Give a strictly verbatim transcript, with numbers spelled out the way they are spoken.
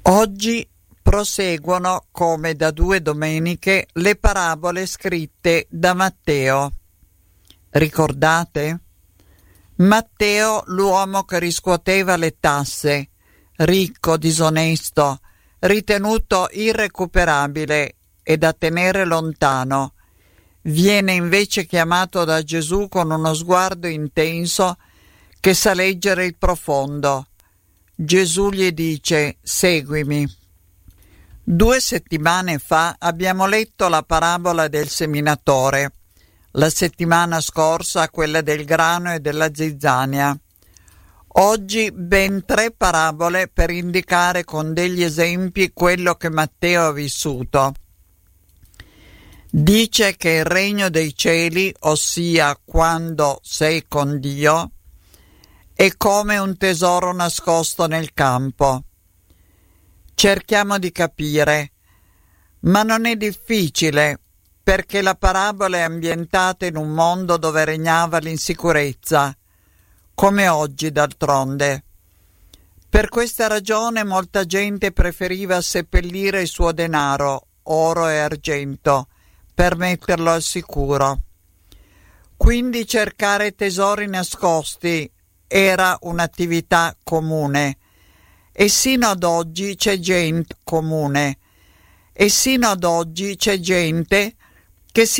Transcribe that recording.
Oggi proseguono, come da due domeniche, le parabole scritte da Matteo. Ricordate? Matteo, l'uomo che riscuoteva le tasse, ricco, disonesto, ritenuto irrecuperabile e da tenere lontano, viene invece chiamato da Gesù con uno sguardo intenso che sa leggere il profondo. Gesù gli dice: seguimi. Due settimane fa abbiamo letto la parabola del seminatore, la settimana scorsa quella del grano e della zizzania. Oggi ben tre parabole per indicare con degli esempi quello che Matteo ha vissuto. Dice che il regno dei cieli, ossia quando sei con Dio, è come un tesoro nascosto nel campo. Cerchiamo di capire, ma non è difficile, perché la parabola è ambientata in un mondo dove regnava l'insicurezza, come oggi d'altronde. Per questa ragione molta gente preferiva seppellire il suo denaro, oro e argento, per metterlo al sicuro. Quindi cercare tesori nascosti era un'attività comune, e sino ad oggi c'è gente comune, e sino ad oggi c'è gente che si